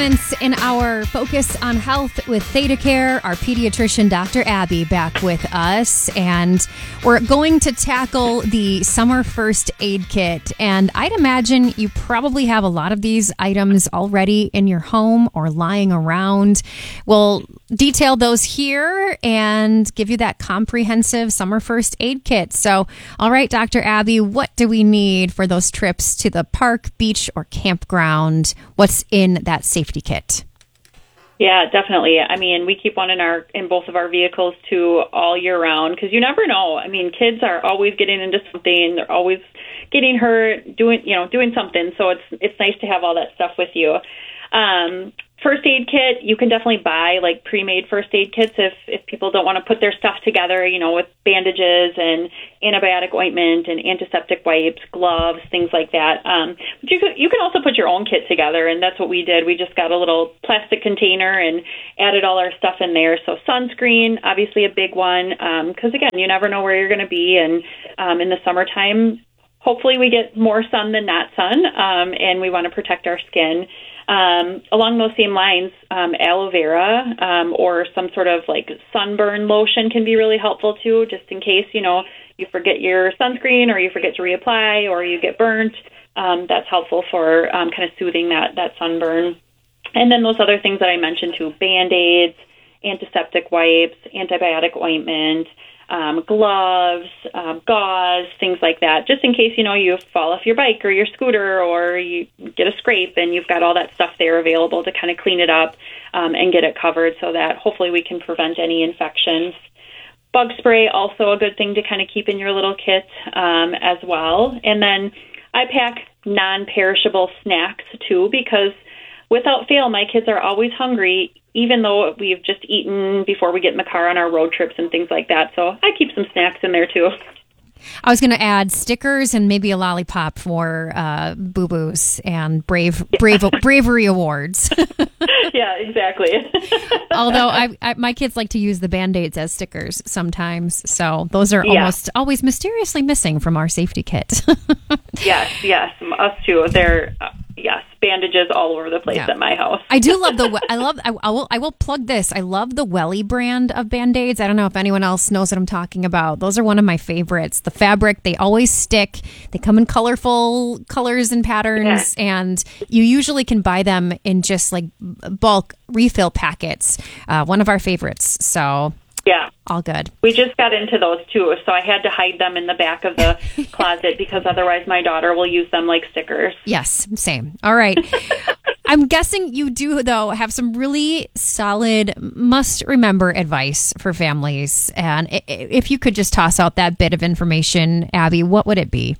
moments in our focus on health with ThedaCare. Our pediatrician, Dr. Abby, back with us. And we're going to tackle the summer first aid kit. And I'd imagine you probably have a lot of these items already in your home or lying around. We'll detail those here and give you that comprehensive summer first aid kit. So, all right, Dr. Abby, what do we need for those trips to the park, beach, or campground? What's in that safety kit? Yeah, definitely. I mean, we keep one in both of our vehicles too all year round because you never know. I mean, kids are always getting into something. They're always getting hurt, doing something. So it's nice to have all that stuff with you. First aid kit, you can definitely buy like pre-made first aid kits if people don't want to put their stuff together, with bandages and antibiotic ointment and antiseptic wipes, gloves, things like that. But you can also put your own kit together, and that's what we did. We just got a little plastic container and added all our stuff in there. So sunscreen, obviously a big one, because again, you never know where you're going to be, and in the summertime, hopefully we get more sun than not sun, and we want to protect our skin. Along those same lines, aloe vera or some sort of like sunburn lotion can be really helpful too, just in case, you forget your sunscreen or you forget to reapply or you get burnt. That's helpful for kind of soothing that sunburn. And then those other things that I mentioned too, Band-Aids, antiseptic wipes, antibiotic ointment, gloves, gauze, things like that, just in case, you fall off your bike or your scooter or you get a scrape, and you've got all that stuff there available to kind of clean it up and get it covered so that hopefully we can prevent any infections. Bug spray, also a good thing to kind of keep in your little kit as well. And then I pack non-perishable snacks too, because without fail, my kids are always hungry, even though we've just eaten before we get in the car on our road trips and things like that. So I keep some snacks in there too. I was going to add stickers and maybe a lollipop for boo-boos and bravery awards. Yeah, exactly. Although my kids like to use the Band-Aids as stickers sometimes, so those are almost always mysteriously missing from our safety kit. Yes, us too. They're bandages all over the place at my house. I do love I will plug this. I love the Welly brand of Band-Aids. I don't know if anyone else knows what I'm talking about. Those are one of my favorites. The fabric, they always stick. They come in colorful colors and patterns, and you usually can buy them in just like bulk refill packets. One of our favorites. So yeah, all good. We just got into those too, so I had to hide them in the back of the closet because otherwise my daughter will use them like stickers. Yes, same. All right. I'm guessing you do, though, have some really solid must-remember advice for families. And if you could just toss out that bit of information, Abby, what would it be?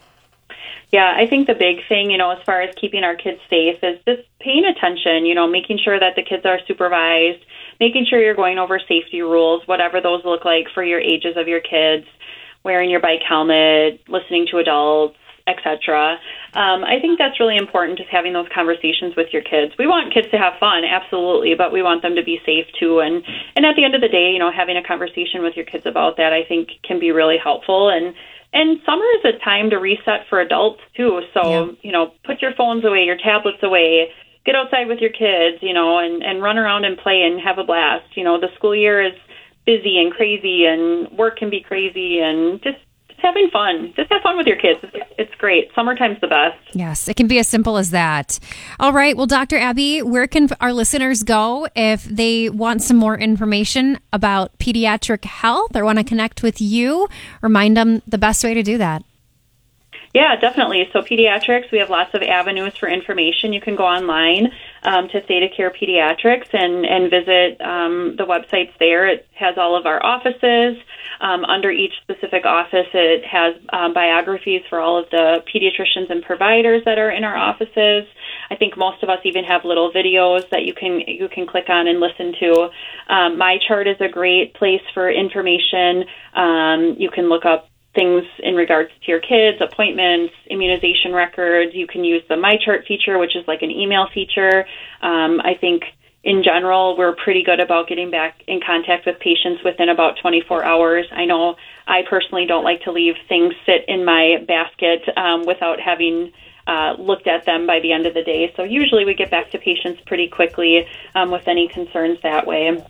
Yeah, I think the big thing, as far as keeping our kids safe is just paying attention, making sure that the kids are supervised, making sure you're going over safety rules, whatever those look like for your ages of your kids, wearing your bike helmet, listening to adults, etc. I think that's really important, just having those conversations with your kids. We want kids to have fun, absolutely, but we want them to be safe too. And at the end of the day, having a conversation with your kids about that, I think, can be really helpful. And summer is a time to reset for adults too. So, put your phones away, your tablets away, get outside with your kids, and run around and play and have a blast. The school year is busy and crazy, and work can be crazy, and just having fun. Just have fun with your kids. It's great. Summertime's the best. Yes, it can be as simple as that. All right. Well, Dr. Abby, where can our listeners go if they want some more information about pediatric health or want to connect with you? Remind them the best way to do that. Yeah, definitely. So pediatrics, we have lots of avenues for information. You can go online to ThedaCare Pediatrics and visit the websites there. It has all of our offices. Under each specific office, it has biographies for all of the pediatricians and providers that are in our offices. I think most of us even have little videos that you can click on and listen to. MyChart is a great place for information. You can look up things in regards to your kids, appointments, immunization records. You can use the MyChart feature, which is like an email feature. I think in general, we're pretty good about getting back in contact with patients within about 24 hours. I know I personally don't like to leave things sit in my basket without having looked at them by the end of the day. So usually we get back to patients pretty quickly with any concerns that way.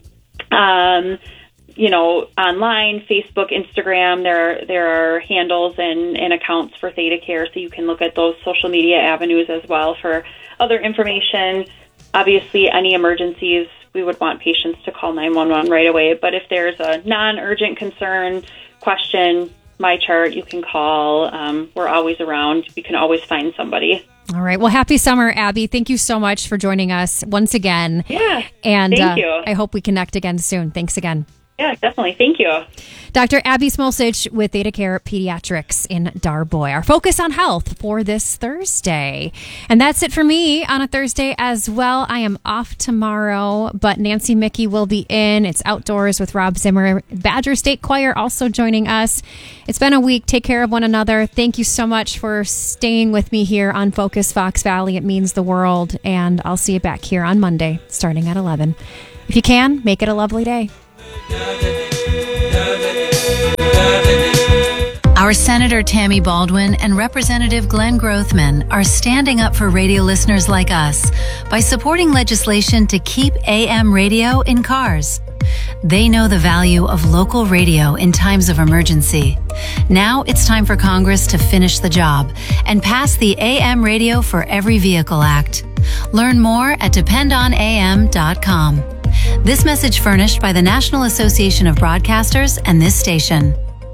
Online, Facebook, Instagram, there are handles and accounts for ThedaCare, so you can look at those social media avenues as well for other information. Obviously, any emergencies, we would want patients to call 911 right away. But if there's a non-urgent concern, question, MyChart, you can call. We're always around. You can always find somebody. All right. Well, happy summer, Abby. Thank you so much for joining us once again. Yeah. And thank you. I hope we connect again soon. Thanks again. Yeah, definitely. Thank you. Dr. Abby Smolcic with ThedaCare Pediatrics in Darboy. Our focus on health for this Thursday. And that's it for me on a Thursday as well. I am off tomorrow, but Nancy Mickey will be in. It's outdoors with Rob Zimmer. Badger State Choir also joining us. It's been a week. Take care of one another. Thank you so much for staying with me here on Focus Fox Valley. It means the world. And I'll see you back here on Monday, starting at 11. If you can, make it a lovely day. Our Senator Tammy Baldwin and Representative Glenn Grothman are standing up for radio listeners like us by supporting legislation to keep AM radio in cars. They know the value of local radio in times of emergency. Now it's time for Congress to finish the job and pass the AM Radio for Every Vehicle Act. Learn more at dependonam.com. This message furnished by the National Association of Broadcasters and this station.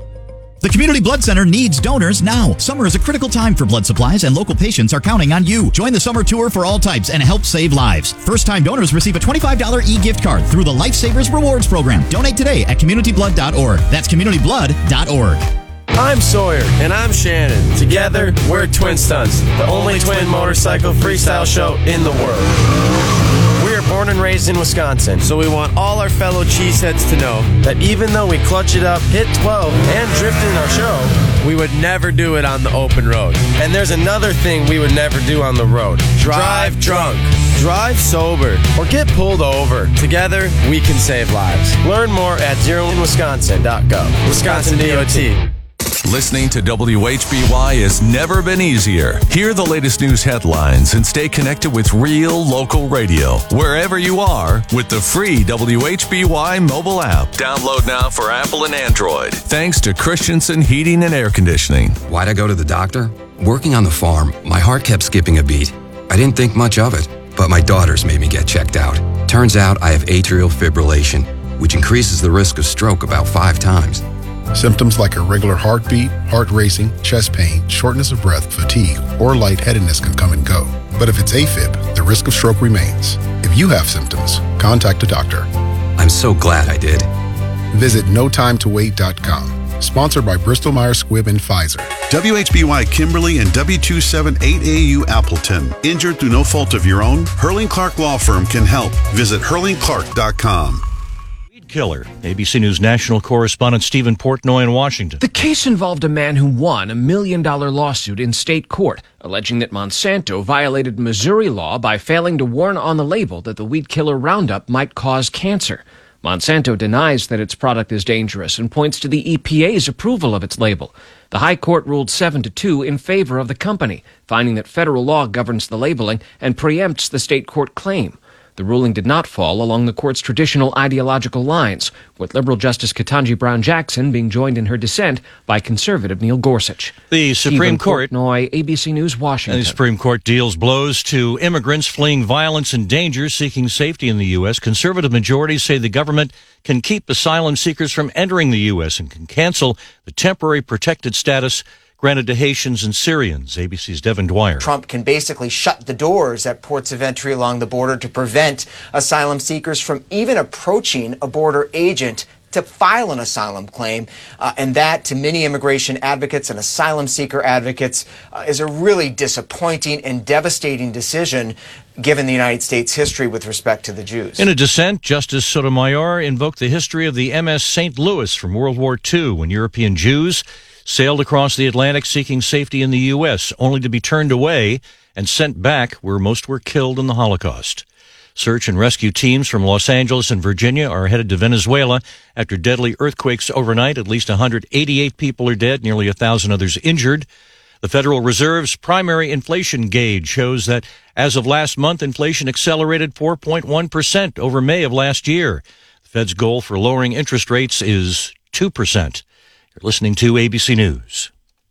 The Community Blood Center needs donors now. Summer is a critical time for blood supplies, and local patients are counting on you. Join the summer tour for all types and help save lives. First-time donors receive a $25 e-gift card through the Lifesavers Rewards Program. Donate today at communityblood.org. That's communityblood.org. I'm Sawyer. And I'm Shannon. Together, we're Twin Stunts, the only twin motorcycle freestyle show in the world. We are born and raised in Wisconsin, so we want all our fellow cheeseheads to know that even though we clutch it up, hit 12, and drift in our show, we would never do it on the open road. And there's another thing we would never do on the road. Drive drunk. Drive sober. Or get pulled over. Together, we can save lives. Learn more at zeroinwisconsin.gov. Wisconsin DOT. Listening to WHBY has never been easier. Hear the latest news headlines and stay connected with real local radio wherever you are with the free WHBY mobile app. Download now for Apple and Android. Thanks to Christensen Heating and Air Conditioning. Why'd I go to the doctor? Working on the farm, my heart kept skipping a beat. I didn't think much of it, but my daughters made me get checked out. Turns out I have atrial fibrillation, which increases the risk of stroke about 5 times. Symptoms like irregular heartbeat, heart racing, chest pain, shortness of breath, fatigue, or lightheadedness can come and go. But if it's AFib, the risk of stroke remains. If you have symptoms, contact a doctor. I'm so glad I did. Visit notimetowait.com. Sponsored by Bristol Myers Squibb and Pfizer. WHBY Kimberly and W278AU Appleton. Injured through no fault of your own? Hurling Clark Law Firm can help. Visit hurlingclark.com. Killer. ABC News national correspondent Stephen Portnoy in Washington. The case involved a man who won $1 million lawsuit in state court, alleging that Monsanto violated Missouri law by failing to warn on the label that the weed killer Roundup might cause cancer. Monsanto denies that its product is dangerous and points to the EPA's approval of its label. The High Court ruled 7-2 in favor of the company, finding that federal law governs the labeling and preempts the state court claim. The ruling did not fall along the court's traditional ideological lines, with liberal Justice Ketanji Brown Jackson being joined in her dissent by conservative Neil Gorsuch. The Supreme Court, Portnoy, ABC News, Washington. The Supreme Court deals blows to immigrants fleeing violence and danger, seeking safety in the U.S. Conservative majorities say the government can keep asylum seekers from entering the U.S. and can cancel the temporary protected status granted to Haitians and Syrians. ABC's Devin Dwyer. Trump can basically shut the doors at ports of entry along the border to prevent asylum seekers from even approaching a border agent to file an asylum claim. And that, to many immigration advocates and asylum seeker advocates, is a really disappointing and devastating decision given the United States history with respect to the Jews. In a dissent, Justice Sotomayor invoked the history of the MS St. Louis from World War II, when European Jews sailed across the Atlantic seeking safety in the U.S., only to be turned away and sent back where most were killed in the Holocaust. Search and rescue teams from Los Angeles and Virginia are headed to Venezuela after deadly earthquakes overnight. At least 188 people are dead, nearly 1,000 others injured. The Federal Reserve's primary inflation gauge shows that as of last month, inflation accelerated 4.1% over May of last year. The Fed's goal for lowering interest rates is 2%. You're listening to ABC News.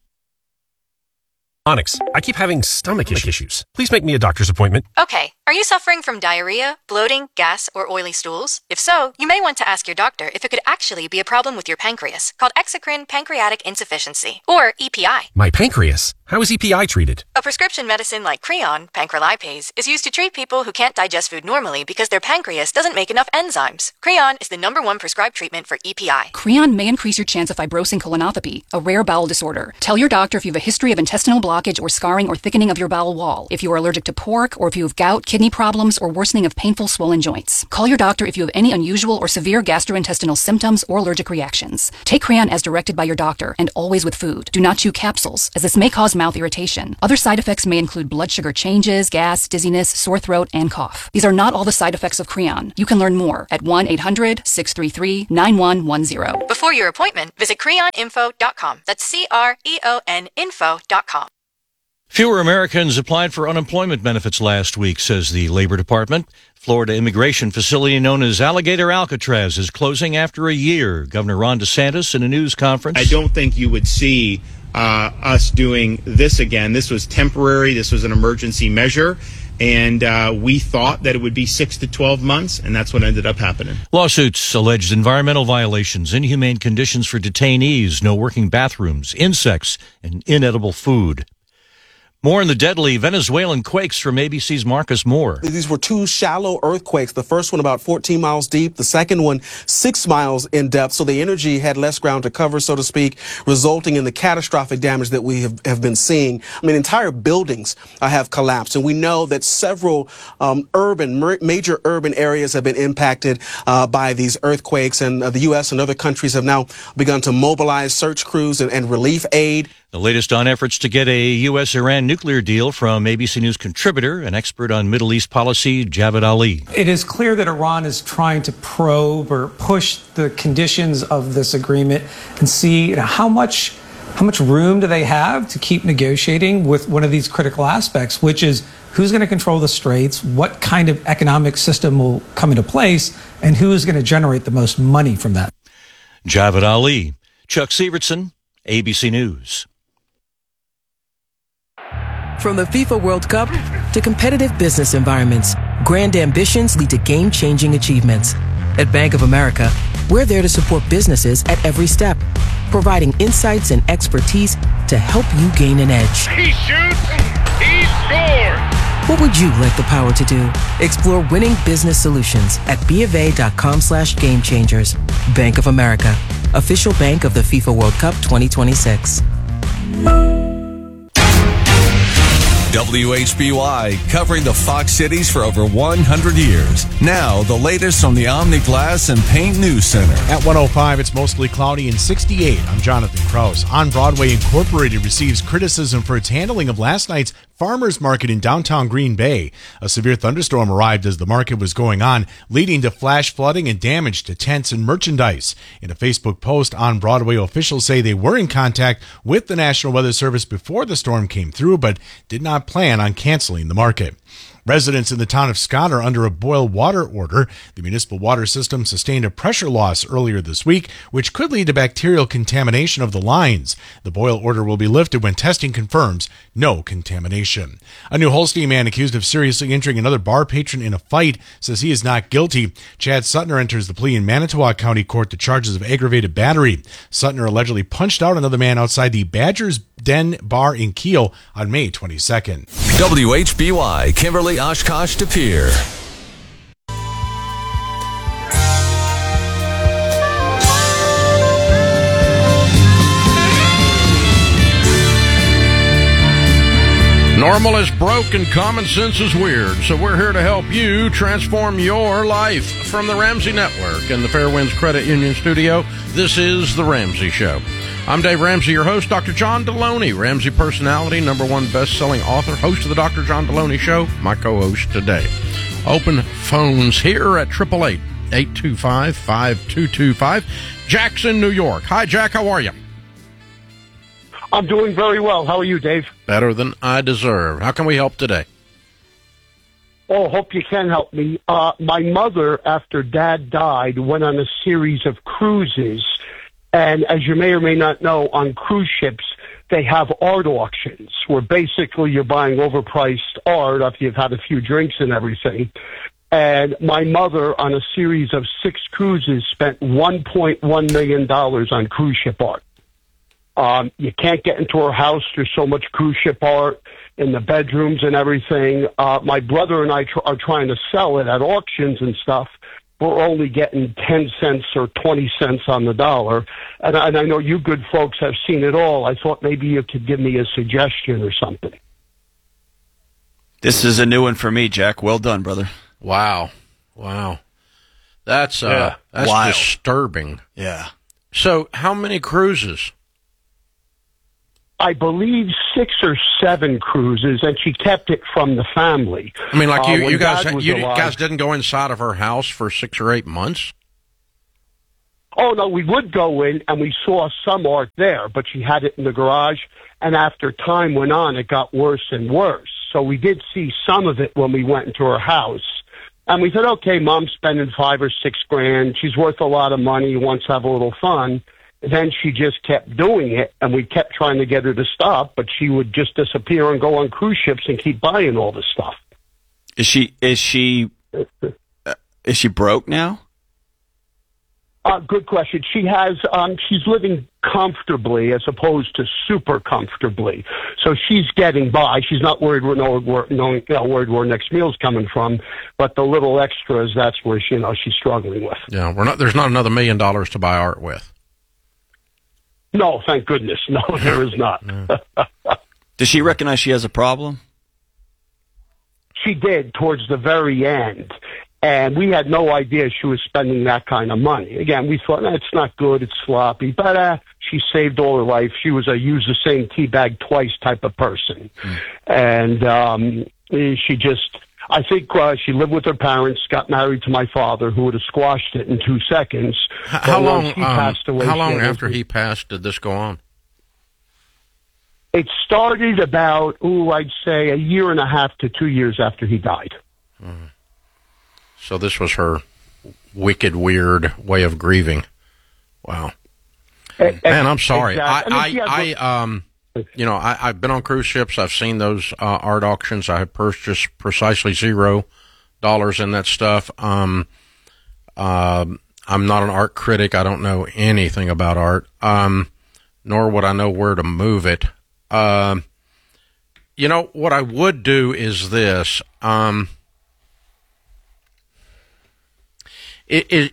Onyx, I keep having stomach issues. Please make me a doctor's appointment. Okay. Are you suffering from diarrhea, bloating, gas, or oily stools? If so, you may want to ask your doctor if it could actually be a problem with your pancreas, called exocrine pancreatic insufficiency, or EPI. My pancreas? How is EPI treated? A prescription medicine like Creon, pancrelipase, is used to treat people who can't digest food normally because their pancreas doesn't make enough enzymes. Creon is the #1 prescribed treatment for EPI. Creon may increase your chance of fibrosing colonopathy, a rare bowel disorder. Tell your doctor if you have a history of intestinal blockage or scarring or thickening of your bowel wall, if you are allergic to pork, or if you have gout, kidney problems, or worsening of painful swollen joints. Call your doctor if you have any unusual or severe gastrointestinal symptoms or allergic reactions. Take Creon as directed by your doctor and always with food. Do not chew capsules, as this may cause mouth irritation. Other side effects may include blood sugar changes, gas, dizziness, sore throat, and cough. These are not all the side effects of Creon. You can learn more at 1-800-633-9110. Before your appointment, visit creoninfo.com. That's CREON info.com. Fewer Americans applied for unemployment benefits last week, says the Labor Department. Florida immigration facility known as Alligator Alcatraz is closing after a year. Governor Ron DeSantis in a news conference. I don't think you would see us doing this again. This was temporary. This was an emergency measure. And we thought that it would be 6 to 12 months, and that's what ended up happening. Lawsuits alleged environmental violations, inhumane conditions for detainees, no working bathrooms, insects, and inedible food. More on the deadly Venezuelan quakes from ABC's Marcus Moore. These were two shallow earthquakes. The first one about 14 miles deep, the second one 6 miles in depth. So the energy had less ground to cover, so to speak, resulting in the catastrophic damage that we have been seeing. I mean, entire buildings have collapsed. And we know that several major urban areas have been impacted by these earthquakes. And the U.S. and other countries have now begun to mobilize search crews and relief aid. The latest on efforts to get a U.S.-Iran nuclear deal from ABC News contributor and expert on Middle East policy, Javad Ali. It is clear that Iran is trying to probe or push the conditions of this agreement and see how much room do they have to keep negotiating with one of these critical aspects, which is who's going to control the straits, what kind of economic system will come into place, and who is going to generate the most money from that. Javad Ali. Chuck Sievertson, ABC News. From the FIFA World Cup to competitive business environments, grand ambitions lead to game-changing achievements. At Bank of America, we're there to support businesses at every step, providing insights and expertise to help you gain an edge. He shoots, he scores! What would you like the power to do? Explore winning business solutions at BofA.com/gamechangers. Bank of America, official bank of the FIFA World Cup 2026. WHBY, covering the Fox cities for over 100 years. Now, the latest on the Omni Glass and Paint News Center. At 105, it's mostly cloudy and 68. I'm Jonathan Krause. On Broadway Incorporated receives criticism for its handling of last night's farmers market in downtown Green Bay. A severe thunderstorm arrived as the market was going on, leading to flash flooding and damage to tents and merchandise. In a Facebook post, On Broadway officials say they were in contact with the National Weather Service before the storm came through, but did not plan on canceling the market. Residents in the town of Scott are under a boil water order. The municipal water system sustained a pressure loss earlier this week, which could lead to bacterial contamination of the lines. The boil order will be lifted when testing confirms no contamination. A New Holstein man accused of seriously injuring another bar patron in a fight says he is not guilty. Chad Suttner enters the plea in Manitowoc County Court to charges of aggravated battery. Suttner allegedly punched out another man outside the Badger's Den Bar in Kiel on May 22nd. WHBY, Kimberly, Oshkosh, De Pere. Normal is broke and common sense is weird, so we're here to help you transform your life. From the Ramsey Network and the Fairwinds Credit Union Studio, this is The Ramsey Show. I'm Dave Ramsey, your host. Dr. John Deloney, Ramsey personality, #1 best-selling author, host of the Dr. John Deloney Show, my co-host today. Open phones here at 888-825-5225. Jack's in New York. Hi, Jack. How are you? I'm doing very well. How are you, Dave? Better than I deserve. How can we help today? Oh, hope you can help me. My mother, after Dad died, went on a series of cruises. And as you may or may not know, on cruise ships, they have art auctions where basically you're buying overpriced art after you've had a few drinks and everything. And my mother, on a series of 6 cruises, spent $1.1 million on cruise ship art. You can't get into her house. There's so much cruise ship art in the bedrooms and everything. My brother and I are trying to sell it at auctions and stuff. We're only getting 10 cents or 20 cents on the dollar. And I know you good folks have seen it all. I thought maybe you could give me a suggestion or something. This is a new one for me, Jack. Well done, brother. Wow. That's wild. Disturbing. Yeah. So how many cruises? I believe 6 or 7 cruises, and she kept it from the family. I mean, like you guys alive, didn't go inside of her house for 6 or 8 months? Oh, no, we would go in, and we saw some art there, but she had it in the garage, and after time went on, it got worse and worse. So we did see some of it when we went into her house. And we said, okay, Mom's spending $5 or $6 grand. She's worth a lot of money, wants to have a little fun. Then she just kept doing it, and we kept trying to get her to stop, but she would just disappear and go on cruise ships and keep buying all this stuff. Is she broke now? Good question. She has, she's living comfortably as opposed to super comfortably. So she's getting by. She's not worried worried where next meal's coming from, but the little extras, that's where she's struggling with. Yeah, there's not another $1 million to buy art with. No, thank goodness. No, there is not. Does she recognize she has a problem? She did towards the very end. And we had no idea she was spending that kind of money. Again, we thought, it's not good, it's sloppy. But she saved all her life. She was a use the same tea bag twice type of person. And she just... I think she lived with her parents, got married to my father, who would have squashed it in 2 seconds. How long after he passed did this go on? It started about, I'd say 1.5 to 2 years after he died. So this was her wicked, weird way of grieving. Wow. Man, I'm sorry. Exactly. I've been on cruise ships. I've seen those art auctions. I have purchased precisely $0 in that stuff. I'm not an art critic. I don't know anything about art, nor would I know where to move it. What I would do is this. Is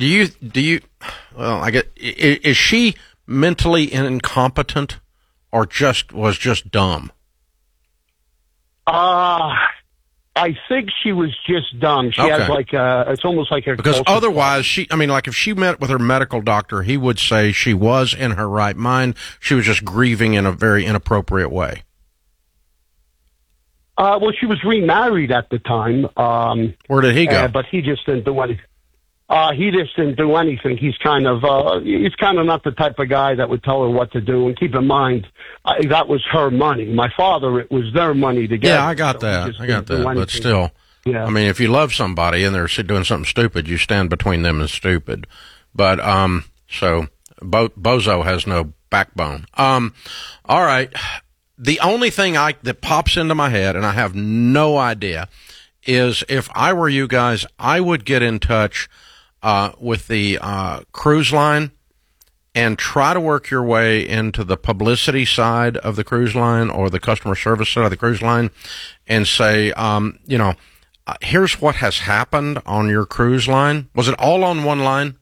she mentally incompetent? Or was just dumb? I think she was just dumb. She has it's almost like a... Because otherwise, if she met with her medical doctor, he would say she was in her right mind. She was just grieving in a very inappropriate way. Well, she was remarried at the time. Where did he go? But he just didn't do anything. He just didn't do anything. He's kind of not the type of guy that would tell her what to do. And keep in mind, that was her money. My father, it was their money together. Yeah, I got that. But still, yeah. I mean, if you love somebody and they're doing something stupid, you stand between them and stupid. But, so Bozo has no backbone. All right. The only thing that pops into my head, and I have no idea, is if I were you guys, I would get in touch with the cruise line and try to work your way into the publicity side of the cruise line or the customer service side of the cruise line and say, here's what has happened on your cruise line. Was it all on one line?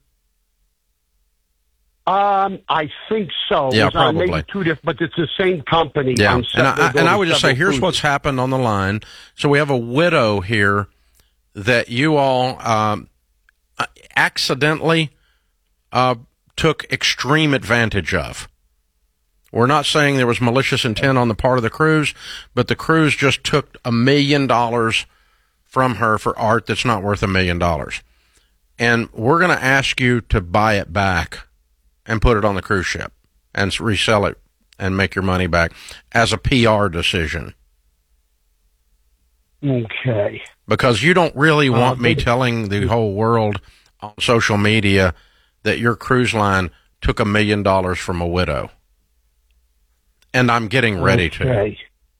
I think so. Yeah, probably. Maybe 2 different, but it's the same company. Yeah, and I would just say, here's what's happened on the line. So we have a widow here that you all accidentally took extreme advantage of. We're not saying there was malicious intent on the part of the cruise, but the cruise just took $1 million from her for art that's not worth $1 million. And we're going to ask you to buy it back and put it on the cruise ship and resell it and make your money back as a PR decision. Okay. Because you don't really want me telling the whole world on social media that your cruise line took $1 million from a widow. And I'm getting ready to.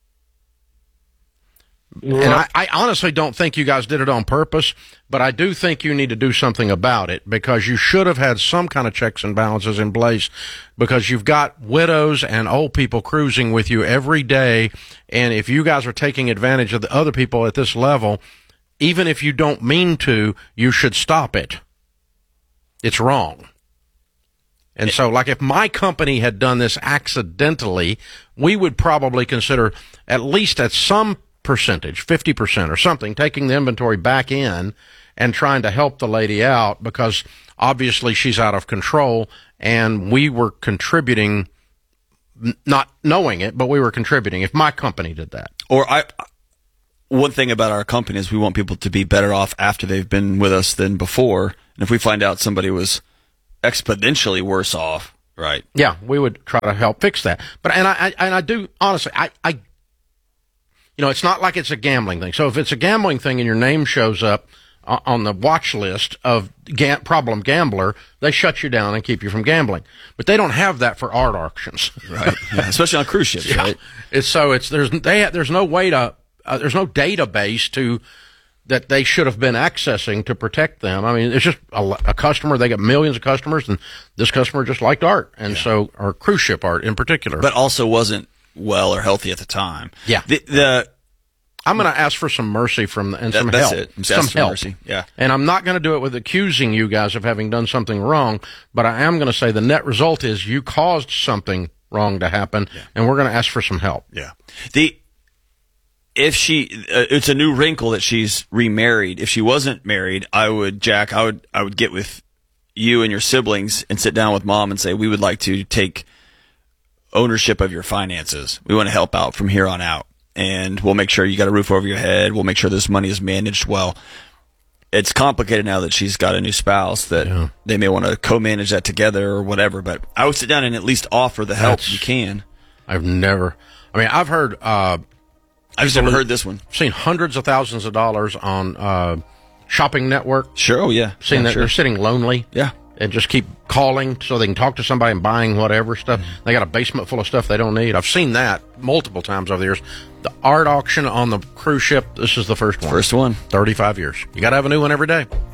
And I honestly don't think you guys did it on purpose, but I do think you need to do something about it, because you should have had some kind of checks and balances in place, because you've got widows and old people cruising with you every day. And if you guys are taking advantage of the other people at this level, even if you don't mean to, you should stop it. It's wrong. And so, like, if my company had done this accidentally, we would probably consider, at least at some percentage, 50% or something, taking the inventory back in and trying to help the lady out, because obviously she's out of control, and we were contributing, not knowing it, but we were contributing if my company did that. Or one thing about our company is we want people to be better off after they've been with us than before. And if we find out somebody was exponentially worse off, right? Yeah, we would try to help fix that. But I do honestly, it's not like it's a gambling thing. So if it's a gambling thing and your name shows up on the watch list of problem gambler, they shut you down and keep you from gambling. But they don't have that for art auctions, right? Yeah, especially on cruise ships, right? There's no way to there's no database that they should have been accessing to protect them. I mean, it's just a customer. They got millions of customers, and this customer just liked art, and or cruise ship art in particular, but also wasn't well or healthy at the time. Yeah. I'm going to ask for some mercy some help. Some help. Mercy. Yeah. And I'm not going to do it with accusing you guys of having done something wrong, but I am going to say the net result is you caused something wrong to happen, and we're going to ask for some help. Yeah. If it's a new wrinkle that she's remarried. If she wasn't married, I would get with you and your siblings and sit down with mom and say, we would like to take ownership of your finances. We want to help out from here on out, and we'll make sure you got a roof over your head. We'll make sure this money is managed well. It's complicated now that she's got a new spouse that they may want to co-manage that together or whatever, but I would sit down and at least offer the help you can. I've never heard I've just never heard this one. Seen hundreds of thousands of dollars on Shopping Network. Sure, oh yeah. Seen that they're sitting lonely. Yeah. And just keep calling so they can talk to somebody and buying whatever stuff. They got a basement full of stuff they don't need. I've seen that multiple times over the years. The art auction on the cruise ship, this is the first one. First one. 35 years. You got to have a new one every day.